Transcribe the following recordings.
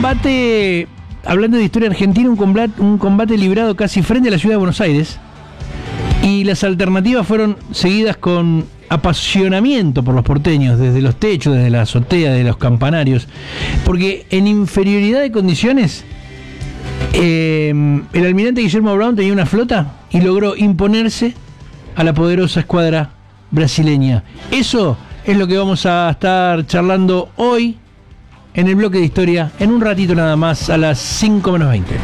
combate, hablando de historia argentina, un combate librado casi frente a la ciudad de Buenos Aires, y las alternativas fueron seguidas con apasionamiento por los porteños, desde los techos, desde la azotea, de los campanarios, porque en inferioridad de condiciones el almirante Guillermo Brown tenía una flota y logró imponerse a la poderosa escuadra brasileña. Eso es lo que vamos a estar charlando hoy en el bloque de historia, en un ratito nada más, a las 5 menos 20.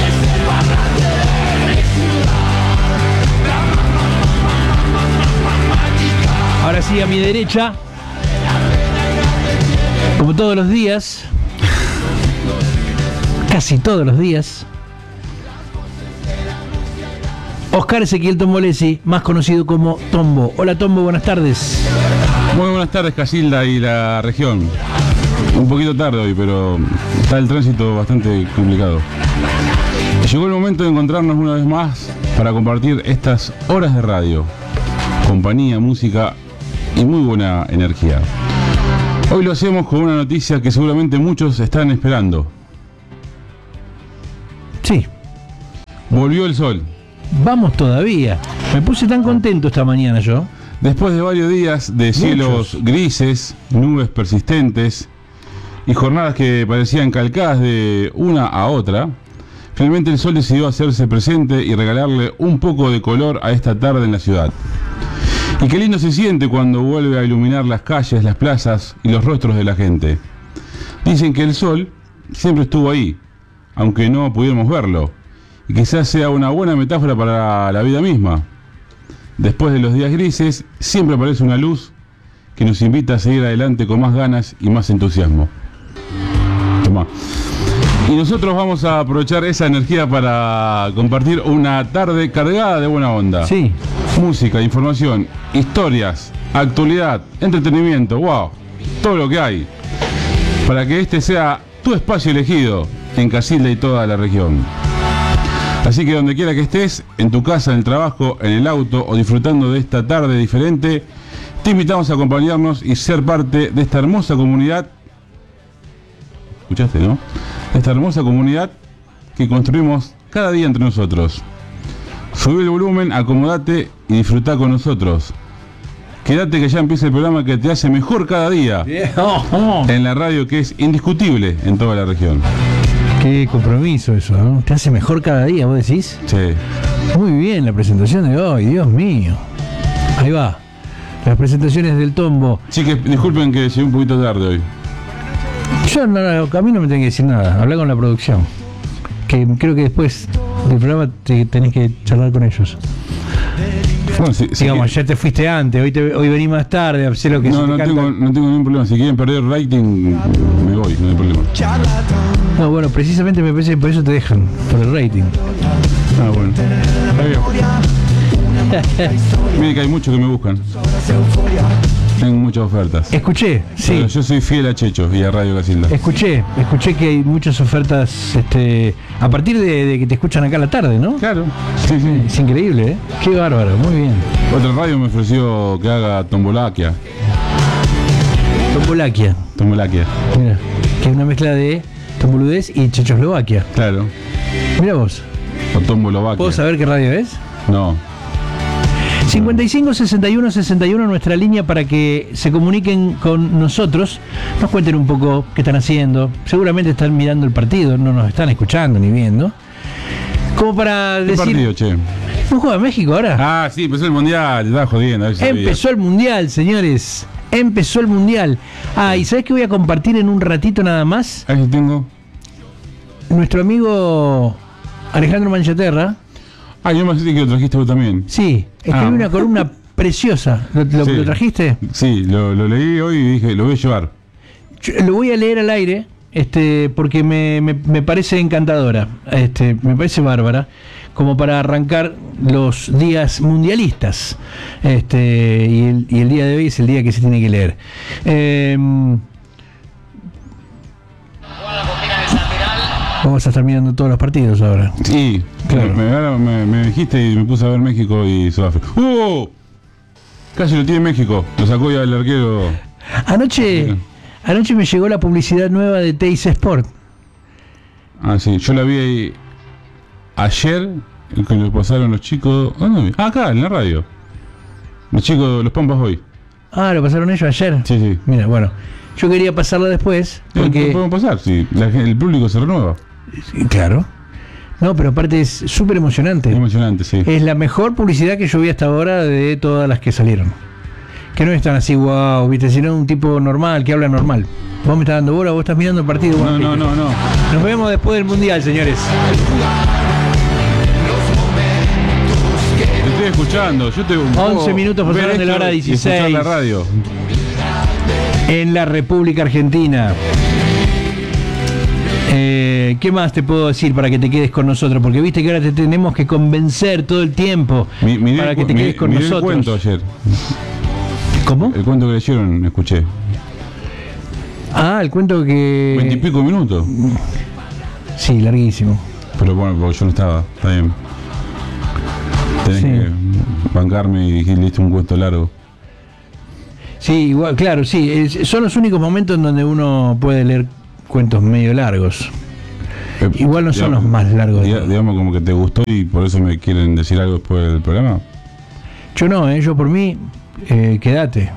Ahora sí, a mi derecha, como todos los días, casi todos los días, Oscar Ezequiel Tombolesi, más conocido como Tombo. Hola Tombo, buenas tardes. Muy buenas tardes, Casilda y la región. Un poquito tarde hoy, pero está el tránsito bastante complicado. Llegó el momento de encontrarnos una vez más para compartir estas horas de radio, compañía, música y muy buena energía. Hoy lo hacemos con una noticia que seguramente muchos están esperando. Sí. Volvió el sol. Vamos todavía. Me puse tan contento esta mañana yo. Después de varios días de cielos grises, nubes persistentes y jornadas que parecían calcadas de una a otra, finalmente el sol decidió hacerse presente y regalarle un poco de color a esta tarde en la ciudad. Y qué lindo se siente cuando vuelve a iluminar las calles, las plazas y los rostros de la gente. Dicen que el sol siempre estuvo ahí, aunque no pudiéramos verlo, y quizás sea una buena metáfora para la vida misma. Después de los días grises, siempre aparece una luz que nos invita a seguir adelante con más ganas y más entusiasmo. Tomá. Y nosotros vamos a aprovechar esa energía para compartir una tarde cargada de buena onda. Sí. Música, información, historias, actualidad, entretenimiento, wow, todo lo que hay. Para que este sea tu espacio elegido en Casilda y toda la región. Así que donde quiera que estés, en tu casa, en el trabajo, en el auto o disfrutando de esta tarde diferente, te invitamos a acompañarnos y ser parte de esta hermosa comunidad. ¿Escuchaste, no? Esta hermosa comunidad que construimos cada día entre nosotros. Subí el volumen, acomodate y disfrutá con nosotros. Quédate que ya empieza el programa que te hace mejor cada día en la radio, que es indiscutible en toda la región. Qué compromiso eso, ¿no? Te hace mejor cada día, ¿vos decís? Sí. Muy bien la presentación de hoy, Dios mío. Ahí va. Las presentaciones del Tombo. Sí, que disculpen que llegué un poquito tarde hoy. Yo no, a mí no me tenés que decir nada. Habla con la producción. Que creo que después del programa tenés que charlar con ellos. Bueno, digamos, ayer te fuiste antes, hoy venís más tarde, hacer lo que no tengo ningún problema. Si quieren perder rating, me voy, no hay problema. No, bueno, precisamente me parece que por eso te dejan, por el rating. Ah, bueno. Mire que hay muchos que me buscan. Tengo muchas ofertas. Escuché, sí. Pero yo soy fiel a Checho y a Radio Casilda. Escuché que hay muchas ofertas a partir de que te escuchan acá a la tarde, ¿no? Claro, sí, sí. Es increíble, ¿eh? Qué bárbaro, muy bien. Otra radio me ofreció que haga Tombolaquia. Tombolaquia. Mira, que es una mezcla de Tomboludez y Chechoslovaquia. Claro. Mira vos. O Tombolovaquia. ¿Puedo saber qué radio es? No. 55 61 61, nuestra línea para que se comuniquen con nosotros, nos cuenten un poco qué están haciendo. Seguramente están mirando el partido, no nos están escuchando ni viendo. Como para ¿Qué decir. partido, che? ¿No juega México ahora? Ah, sí, empezó el mundial, estaba jodiendo. A ver si empezó el mundial, señores. Empezó el mundial. Ah, ¿y sabes qué voy a compartir en un ratito nada más? Ahí tengo. Nuestro amigo Alejandro Manchaterra. Ah, yo me dijiste que lo trajiste vos también. Sí, escribí una columna preciosa. Sí. ¿Lo trajiste? Sí, lo leí hoy y dije, lo voy a llevar. Lo voy a leer al aire, porque me parece encantadora, me parece bárbara, como para arrancar los días mundialistas. Y el día de hoy es el día que se tiene que leer. Vamos a estar mirando todos los partidos ahora. Sí, claro. Me dijiste y me puse a ver México y Sudáfrica. ¡Oh! Casi lo tiene México. Lo sacó ya el arquero. Anoche me llegó la publicidad nueva de Teis Sport. Ah, sí, yo la vi ahí ayer, que lo pasaron los chicos. ¿Dónde? Ah, acá, en la radio. Los chicos, los Pampas hoy. Ah, ¿lo pasaron ellos ayer? Sí, sí. Mira, bueno, yo quería pasarla después, porque... podemos pasar, sí. El público se renueva. Sí, claro. No, pero aparte es súper emocionante. Emocionante, sí. Es la mejor publicidad que yo vi hasta ahora de todas las que salieron. Que no están así, wow, viste, sino un tipo normal, que habla normal. Vos me estás dando bola, vos estás mirando el partido. No. Nos vemos después del Mundial, señores. Te estoy escuchando. 11 minutos pasaron de la hora 16. Escuchar la radio. En la República Argentina. ¿Qué más te puedo decir para que te quedes con nosotros? Porque viste que ahora te tenemos que convencer todo el tiempo para que te quedes con nosotros. El cuento ayer. ¿Cómo? El cuento que leyeron, escuché. Ah, el cuento que... 20 y pico minutos. Sí, larguísimo. Pero bueno, porque yo no estaba, está bien. Tenés que bancarme y dijiste un cuento largo. Sí, igual, claro, sí. Son los únicos momentos en donde uno puede leer cuentos medio largos. Igual no son los más largos. Digamos como que te gustó y por eso me quieren decir algo después del programa. Yo no, yo por mí, quédate.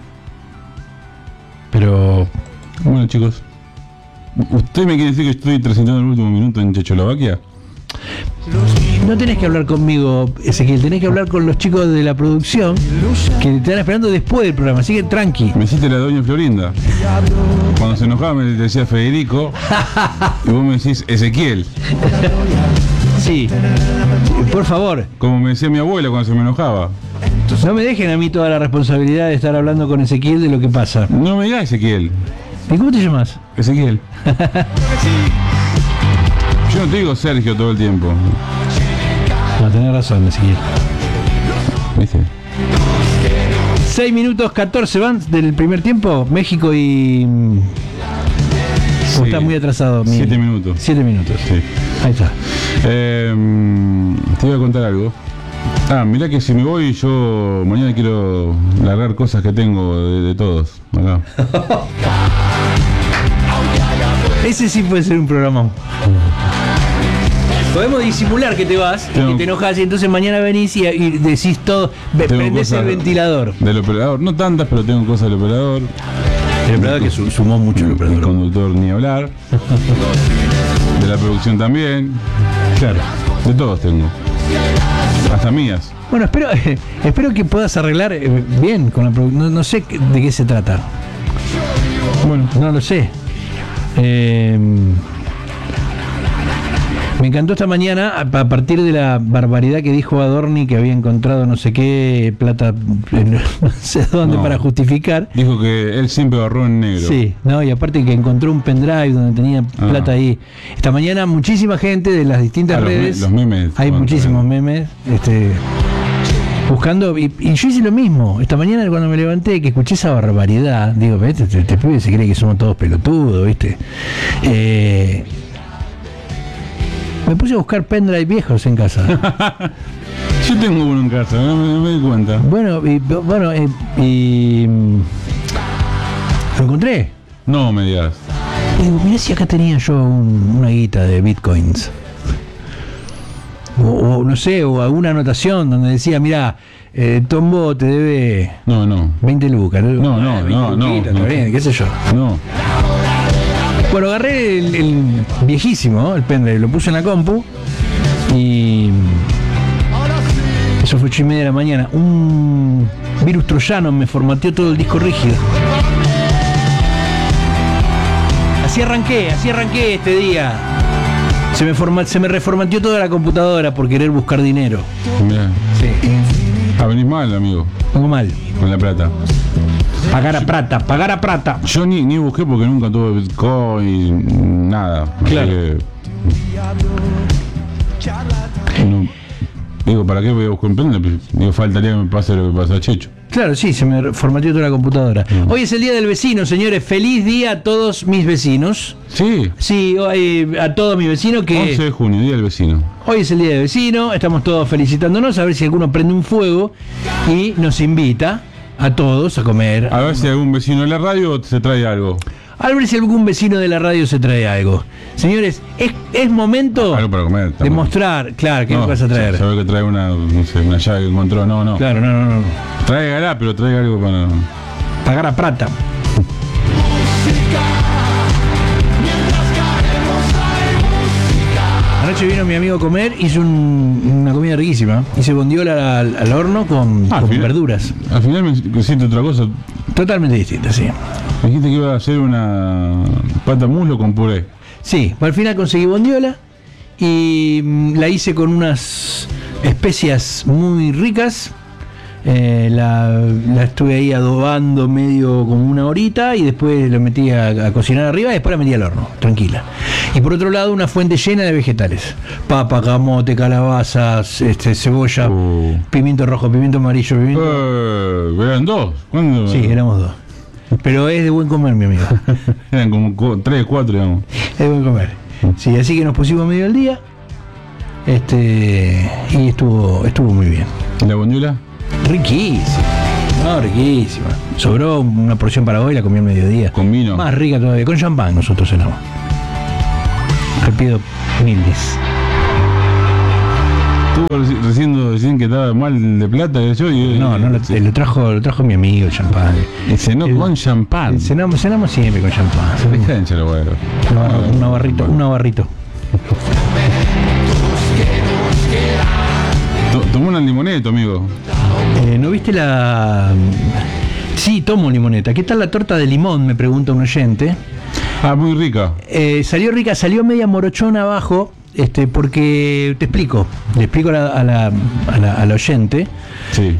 Pero... Bueno, chicos. ¿Usted me quiere decir que estoy transitando el último minuto en Checoslovaquia? No tenés que hablar conmigo, Ezequiel, tenés que hablar con los chicos de la producción que te están esperando después del programa, así que tranqui. Me hiciste la de Doña Florinda. Cuando se enojaba me decía Federico y vos me decís Ezequiel. Sí, por favor. Como me decía mi abuela cuando se me enojaba. No me dejen a mí toda la responsabilidad de estar hablando con Ezequiel de lo que pasa. No me digas Ezequiel. ¿Y cómo te llamas? Ezequiel. Yo no te digo Sergio todo el tiempo. No, tenés razón, Ezequiel. ¿Viste? 6 minutos 14 van del primer tiempo. México y... Sí. Está muy atrasado. 7 minutos. 7 minutos. Sí. Ahí está. Te voy a contar algo. Mirá que si me voy yo mañana quiero largar cosas que tengo de todos acá. Ese sí puede ser un programa. Podemos disimular que te vas y te enojas y entonces mañana venís y decís todo, prendés el ventilador. Del operador, no tantas, pero tengo cosas del operador. El operador que sumó mucho el operador. El conductor ni hablar. De la producción también. Claro. De todos tengo. Hasta mías. Bueno, espero que puedas arreglar bien con la producción. No sé de qué se trata. Bueno, no lo sé. Me encantó esta mañana, a partir de la barbaridad que dijo Adorni, que había encontrado no sé qué plata, no sé dónde, para justificar. Dijo que él siempre ahorró en negro. Sí, no, y aparte que encontró un pendrive donde tenía plata ahí. Esta mañana muchísima gente de las distintas redes. Los memes. Hay muchísimos memes. Buscando, y yo hice lo mismo. Esta mañana cuando me levanté, que escuché esa barbaridad, digo, este pibe se cree que somos todos pelotudos, ¿viste? Me puse a buscar pendrive viejos en casa. Yo tengo uno en casa, no me di cuenta. Bueno, lo encontré. No me digas. Y digo, mirá si acá tenía yo una guita de bitcoins. O no sé, o alguna anotación donde decía, mirá, Tombo te debe 20 lucas. No, qué sé yo. No. Bueno, agarré el viejísimo, el pendrive, lo puse en la compu y eso fue 8:30 de la mañana. Un virus troyano me formateó todo el disco rígido. Así arranqué este día. Se me reformateó toda la computadora por querer buscar dinero. Mirá. Sí. Venís mal, amigo. Pongo mal. Con la plata. Pagar a plata. Yo ni busqué porque nunca tuve Bitcoin, nada. Claro. Digo, ¿para qué voy a buscar un pendrive? Digo, faltaría que me pase lo que pasó a Checho. Claro, sí, se me formateó toda la computadora. Hoy es el día del vecino, señores. Feliz día a todos mis vecinos. Sí. Sí, a todos mis vecinos que... 11 de junio, día del vecino. Hoy es el día del vecino, estamos todos felicitándonos, a ver si alguno prende un fuego y nos invita a todos a comer. A ver si algún vecino de la radio se trae algo. A ver si algún vecino de la radio se trae algo. Señores, es momento Algo para comer, de mostrar, claro, ¿qué vas a traer? Sabe que trae una llave que encontró, no. Claro, no. Tráigala, pero traiga algo para... Pagar a plata. Anoche vino mi amigo a comer, hizo una comida riquísima. Hice bondiola al horno con verduras. Al final me siento otra cosa. Totalmente distinta, sí. Me dijiste que iba a hacer una pata muslo con puré. Sí, al final conseguí bondiola y la hice con unas especias muy ricas. La estuve ahí adobando medio como una horita y después la metí a cocinar arriba y después la metí al horno, tranquila. Y por otro lado, una fuente llena de vegetales: papa, camote, calabazas, cebolla, pimiento rojo, pimiento amarillo, ¿Eran dos? ¿Cuándo? Sí, éramos dos. Pero es de buen comer, mi amigo. Eran como 3, 4, digamos. Es de buen comer. Sí, así que nos pusimos medio al día. Y estuvo muy bien. ¿La bondiola? Riquísima. No, riquísima. Sobró una porción para hoy, la comí al mediodía. ¿Con vino? Más rica todavía. Con champán nosotros cenamos. Te pido humildes. Estuvo recién que estaba mal de plata. Lo trajo mi amigo el champán. Cenó con champán. Cenamos siempre con champán. Un barrito. Tomó una limoneta, amigo. ¿No viste la...? Sí, tomo limoneta. ¿Qué tal la torta de limón? Me pregunta un oyente. Muy rica. Salió rica, salió media morochona abajo, porque le explico al oyente. Sí.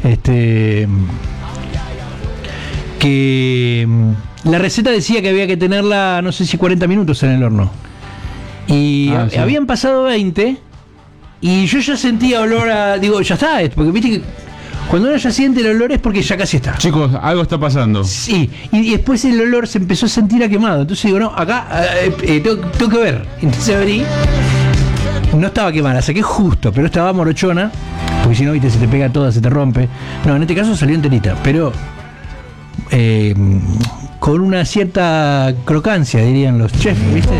Que la receta decía que había que tenerla, no sé si 40 minutos en el horno. Y sí. Habían pasado 20 y yo ya sentía olor a... Digo, ya está, porque viste que cuando uno ya siente el olor es porque ya casi está. Chicos, algo está pasando. Sí, y después el olor se empezó a sentir a quemado. Entonces digo, no, acá tengo que ver. Entonces abrí. No estaba quemada, la saqué justo, pero estaba morochona. Porque si no, viste, se te pega toda, se te rompe. No, en este caso salió enterita, pero con una cierta crocancia, dirían los chefs, ¿viste?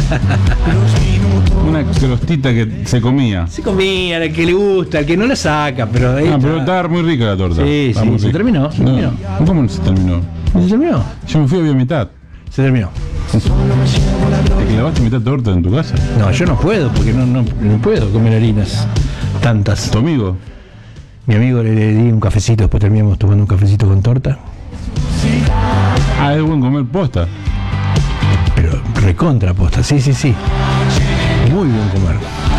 Una crostita que se comía. Se comía, al que le gusta, al que no la saca, pero... pero estaba muy rica la torta. Sí, se terminó. ¿Cómo se terminó? ¿Se terminó? Yo me fui a mitad. Se terminó. ¿Te clavaste mitad torta en tu casa? No, yo no puedo, porque no puedo comer harinas tantas. ¿Tu amigo? Mi amigo le di un cafecito, después terminamos tomando un cafecito con torta. Es buen comer posta. Pero recontra posta, sí. Muy buen comer.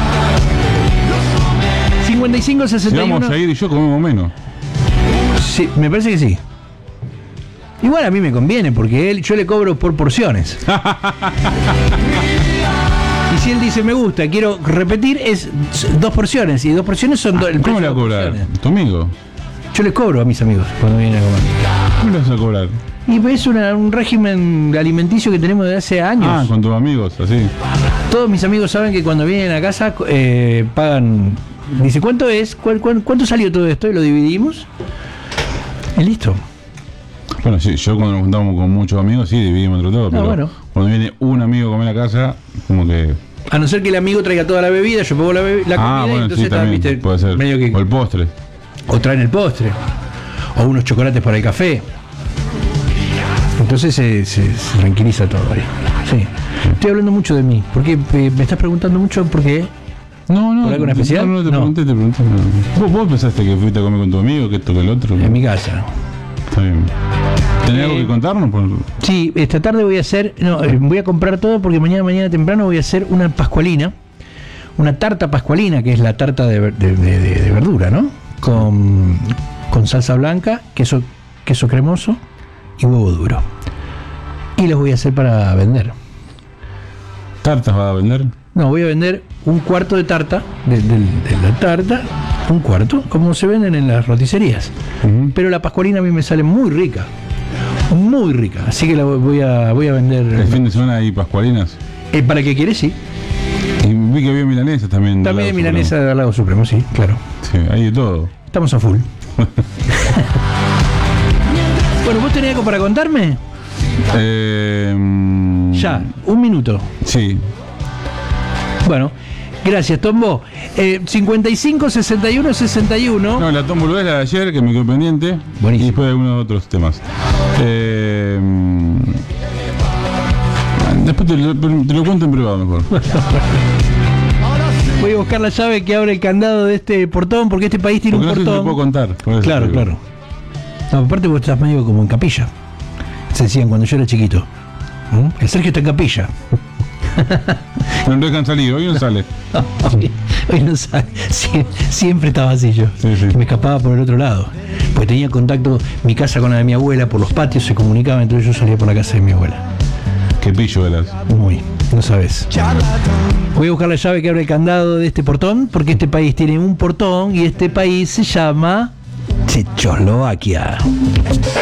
55-61. Si vamos a ir y yo comemos menos. Sí, me parece que sí. Igual a mí me conviene, porque yo le cobro por porciones. Y si él dice me gusta, quiero repetir, es 2 porciones. Y 2 porciones son ¿Cómo le va a cobrar? ¿Tu amigo? Yo le cobro a mis amigos cuando vienen a comer. ¿Cómo le vas a cobrar? Y es un régimen alimenticio que tenemos desde hace años. Con tus amigos, así. Todos mis amigos saben que cuando vienen a casa pagan. Dice, ¿cuánto es? ¿Cuánto salió todo esto? Y lo dividimos. Y listo. Bueno, sí, yo cuando nos juntamos con muchos amigos, sí, dividimos entre todos. Pero bueno. Cuando viene un amigo a comer a casa, como que... A no ser que el amigo traiga toda la bebida, yo pongo la comida bueno, y entonces sí, está, también, ¿viste? puede ser. Medio que... O el postre. O traen el postre. O unos chocolates para el café. Entonces se tranquiliza todo ahí. Sí. Estoy hablando mucho de mí. ¿Por qué? ¿Me estás preguntando mucho por qué? No. ¿Por algo en especial? No, te pregunté. ¿Vos pensaste que fuiste a comer con tu amigo, que esto, que el otro? En mi casa. Está bien. ¿Tenés algo que contarnos? Sí, esta tarde voy a hacer... voy a comprar todo porque mañana temprano voy a hacer una pascualina. Una tarta pascualina, que es la tarta de verdura, ¿no? Con salsa blanca, queso cremoso y huevo duro. Y los voy a hacer para vender. ¿Tartas vas a vender? No, voy a vender un cuarto de tarta, de la tarta, un cuarto, como se venden en las roticerías. Uh-huh. Pero la pascualina a mí me sale muy rica, así que la voy a vender. ¿El fin de semana hay pascualinas? ¿Para qué quieres? Sí. Y vi que había milanesas también. También hay milanesa del Lago Supremo, sí, claro. Sí, hay de todo. Estamos a full. Bueno, ¿vos tenés algo para contarme? Ya, 1 minuto. Sí. Bueno, gracias, Tombo. 55 61 61. No, la Tombo es la de ayer, que me quedó pendiente. Buenísimo. Y después algunos otros temas. Después te lo cuento en privado mejor. Voy a buscar la llave que abre el candado de este portón, porque este país tiene porque un no portón. Sé si te puedo contar. Claro, claro. No, aparte vos estás medio como en capilla. Se decían cuando yo era chiquito. El Sergio está en capilla. No lo dejan salir, hoy no sale. Hoy no sale. Siempre estaba así yo. Sí, sí. Que me escapaba por el otro lado. Porque tenía contacto mi casa con la de mi abuela, por los patios se comunicaba, entonces yo salía por la casa de mi abuela. Qué pillo eras. Uy, no sabes. Voy a buscar la llave que abre el candado de este portón, porque este país tiene un portón y este país se llama Checoslovaquia.